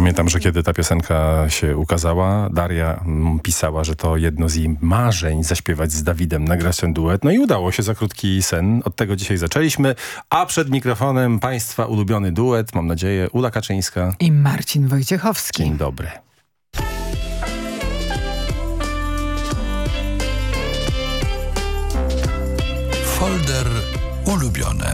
Pamiętam, że kiedy ta piosenka się ukazała, Daria pisała, że to jedno z jej marzeń zaśpiewać z Dawidem, nagrać ten duet. No i udało się za krótki sen. Od tego dzisiaj zaczęliśmy. A przed mikrofonem państwa ulubiony duet, mam nadzieję, Ula Kaczyńska i Marcin Wojciechowski. Dzień dobry. Folder ulubione.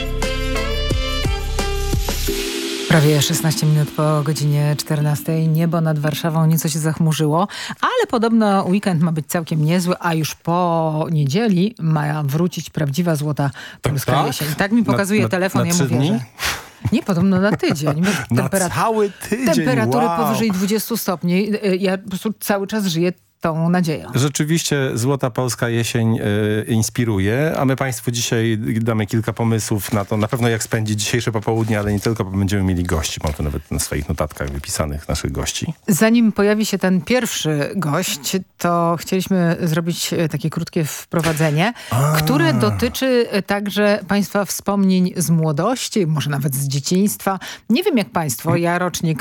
Prawie 16 minut po godzinie 14. Niebo nad Warszawą nieco się zachmurzyło, ale podobno weekend ma być całkiem niezły, a już po niedzieli ma wrócić prawdziwa złota polska jesień. Tak mi pokazuje telefon, ja mówię, że... Nie, podobno na tydzień. Na cały tydzień, temperatury wow. powyżej 20 stopni. Ja po prostu cały czas żyję tą nadzieją. Rzeczywiście złota polska jesień inspiruje, a my państwu dzisiaj damy kilka pomysłów na to, na pewno jak spędzić dzisiejsze popołudnie, ale nie tylko, bo będziemy mieli gości. Mam to nawet na swoich notatkach wypisanych, naszych gości. Zanim pojawi się ten pierwszy gość, to chcieliśmy zrobić takie krótkie wprowadzenie, które dotyczy także państwa wspomnień z młodości, może nawet z dzieciństwa. Nie wiem jak państwo, ja rocznik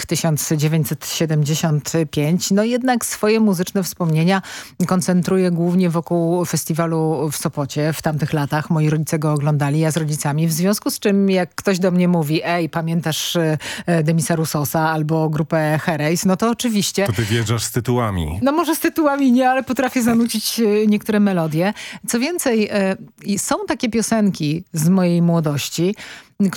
1975, no jednak swoje muzyczne wspomnienia koncentruję głównie wokół festiwalu w Sopocie w tamtych latach. Moi rodzice go oglądali, ja z rodzicami. W związku z czym jak ktoś do mnie mówi, ej, pamiętasz Demisa Roussosa albo grupę Herreys, no to oczywiście... To ty wjeżdżasz z tytułami. No może z tytułami nie, ale potrafię zanucić niektóre melodie. Co więcej, są takie piosenki z mojej młodości,